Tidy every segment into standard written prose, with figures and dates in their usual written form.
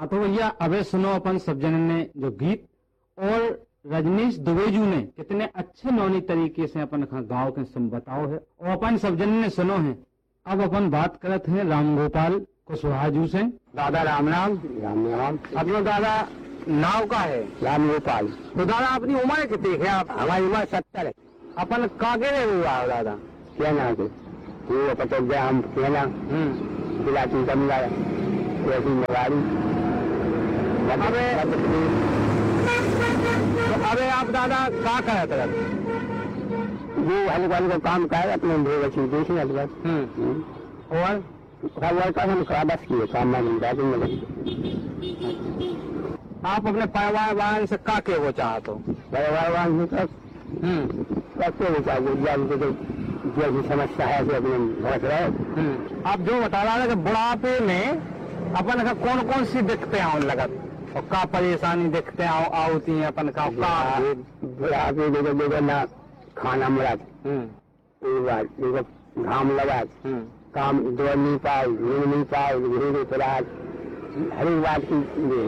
हाँ तो भैया अबे सुनो अपन सब जन ने जो गीत और रजनीश दुबेजू ने कितने अच्छे नौनी तरीके से अपन गाँव के बताओ है और अपन सब जन ने सुनो है। अब अपन बात करते हैं राम गोपाल कुशवाहा से। दादा राम राम। राम राम। अपना दादा नाव का है राम गोपाल। तो दादा अपनी उम्र कितनी है? आप हमारी उम्र 70 है। अपन कागे हुआ है दादा? क्या ना के वो पता गया हम क्या ना जिला की कमला ऐसी मवारी। अबे आप दादा क्या करे तरह वो हलवाई का काम कर अपने बच्चे देखे हलवाई और हलवाई का हम बस किए काम में बैठे में लगे। आप अपने परिवार वाले से क्या के वो चाहते हो? परिवार वाले तक कैसे वो चाहिए जो समस्या है तो अपने भड़क रहे। आप जो बता रहा है कि बुढ़ापे में अपन का कौन कौन सी दिक्कतें आने लगत और का परेशानी दिक्कतें होती हैं अपन का? बुढ़ापे देखो ना खाना मिला घाम लगा काम दौड़ नहीं पाओ घूम नहीं पाओ घूम फिलहाल हर एक बात की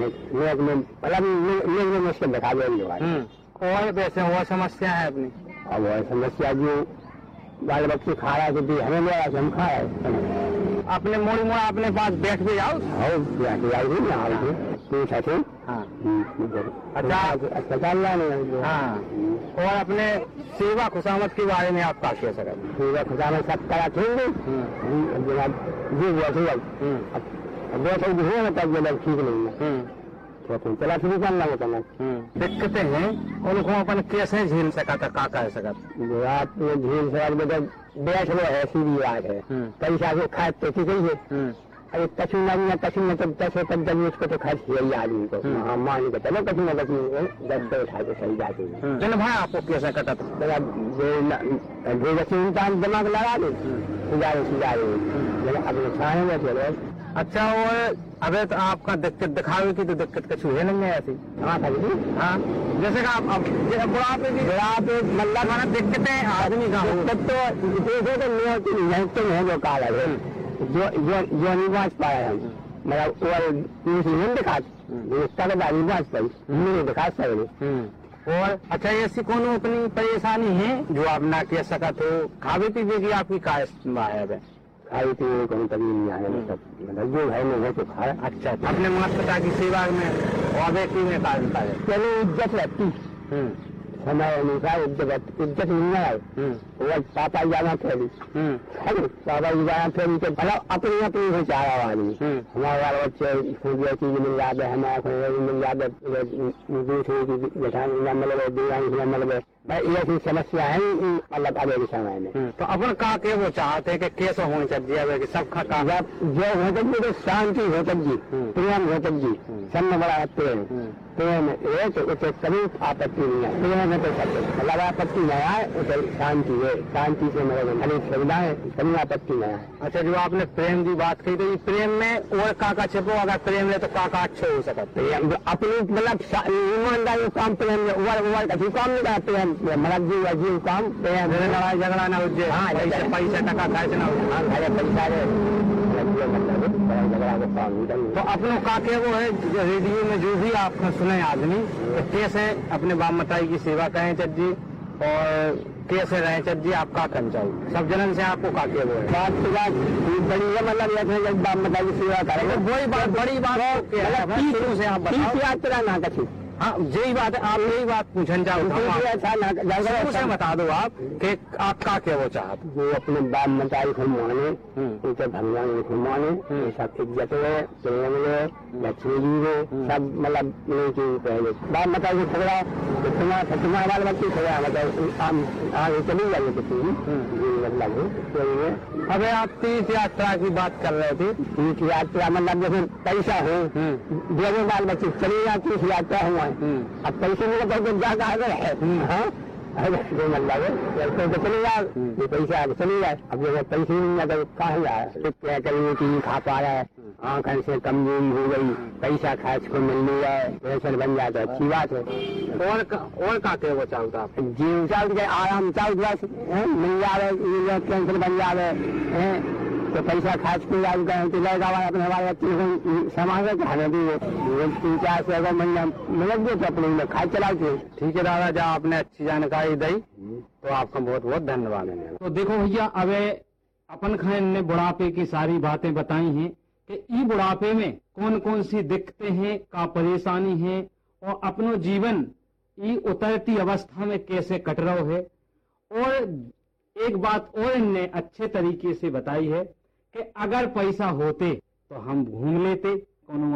मतलब मुश्किल दिखा दे। और वैसे और समस्या है अपनी? अब वह समस्या जो बाल बच्चे खा रहा है हमें लगा हम खा रहे अपने मोड़ी मोड़ा अपने पास बैठ भी जाओ। अस्पताल हाँ। और अपने सेवा खुशामद के बारे में आप क्या कह सकते? सेवा खुशामद सब करा ठीक ठीक नहीं है चला शुरू करना होता ना। दिक्कतें हैं उनको अपन कैसे झेल सका था? का कह सका रात में झेल सका बैठ लो है सीधी बात है। पैसा से खाए तो ठीक है। अरे कछु न तब तक उसको तो खर्च यही आदमी को हाँ मान के चलो कछु न कछु 10 से उठा के सही जाते हैं। चलो भाई आपको कैसे कटा था? इंसान दिमाग लगा दे सुधारे अपने छाने में चलो। अच्छा और अबे तो आपका दिक्कत दिखावे की तो दिक्कत कछु है नहीं ऐसी? हाँ हाँ जैसे कि आप बुढ़ापे मतलब दिक्कतें आदमी का तो है जो काल है जो निवास पाया हम मतलब दिखा निवास पाई दिखा सकते। और अच्छा ऐसी कौन अपनी परेशानी है जो आप ना कह सका तो खावे पीवे की आपकी का है? खाई पीने को कभी नहीं आया मतलब जो है वो तो खाया। अच्छा अपने माता पिता की सेवा में और बेटी में कार्य है चलो इज्जत रहती समय अनुसार इज्जत मिलना है। वो पापा जाना फैली पापा जी जाना फैली तो भला अपनी अपनी हो चाह रहा आदमी हमारे बाल बच्चे चीज मिल जाते है हमारा मिल जाते दूसरी जठानी मतलब दीवानी मतलब ऐसी समस्या है मतलब अगले के समय में। तो अपन का के वो चाहते हैं कि कैसे होनी चाहिए कि सब खा जो हो सकती तो शांति हो सकती प्रेम हो सकती सब में बड़ा प्रेम है तो उसे कभी आपत्ति नहीं है। प्रेम में तो सब मतलब आपत्ति नहीं आए उसे शांति है शांति से मतलब अनेक सुविधा है कभी आपत्ति नहीं आए। अच्छा जो आपने प्रेम की बात की तो प्रेम में और का छिपो अगर प्रेम ले तो का अच्छे हो सकते अपनी मतलब ईमानदारी काम प्रेम कभी काम नहीं करा प्रेम मतलब जी अजीब काम प्रेम लड़ाई झगड़ा ना हो जाए। हाँ पैसा टका खर्च ना हो तो अपनों का के वो है रेडियो में जो भी आप सुने आदमी तो कैसे अपने बाप मताई की सेवा करें चज्जी और कैसे रहे चज्जी आप का करना चाहिए सब जनन से आपको का के वो है बात बड़ी है मतलब बाप मताई की सेवा करेंगे वही बात बड़ी बात से आप यात्रा ना कछी। हाँ यही बात है आप यही बात पूछना चाहो से बता दो आप कि आप का क्या वो चाहते वो अपने बाप मताई को माने उनके भगवान को माने सब इज्जत है प्रेम है लक्ष्मी जी है सब मतलब पहले बाप मताई को खड़ा तुम्हारा बाल बच्चे खड़ा मतलब आगे चली जाइए मतलब। अबे आप तीर्थ यात्रा की बात कर रहे थे। तीर्थ यात्रा मतलब जैसे पैसा हो दोनों बाल बच्चे चली जाती तीर्थ यात्रा हुआ अब पैसे में तो जाकर अगर है मतलब तो चले जाए ये पैसा चले जाए अब जब पैसे नहीं तो कहाँ जाए क्या करेंगे चीज खा पा रहा है आँख से कमजोरी हो गई पैसा खर्च को मिल नहीं है प्रेशर बन जाता है अच्छी बात है। और का के वो चाहता आप जीव चाल के आराम चाल मिल जाए कैंसर बन जाए तो पैसा खास के आज गए तो लगा हुआ अपने हमारे बच्चे सामान का खाने भी 3-4 से महीना मिल गए तो अपने में खाए चलाते। ठीक है दादा, जहाँ आपने अच्छी जानकारी दी तो आपका बहुत बहुत धन्यवाद है। तो देखो भैया, अब अपन खान ने बुढ़ापे की सारी बातें बताई हैं कि ई बुढ़ापे में कौन कौन सी दिक्कतें हैं, का परेशानी है और अपनो जीवन ई उतरती अवस्था में कैसे कट रहा है। और एक बात और इनने अच्छे तरीके से बताई है कि अगर पैसा होते तो हम घूम लेते, कोनो